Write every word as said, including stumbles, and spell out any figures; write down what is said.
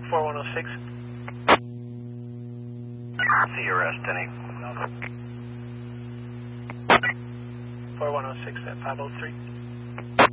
four one oh six. See your rest, Denny. four one oh six at five oh three.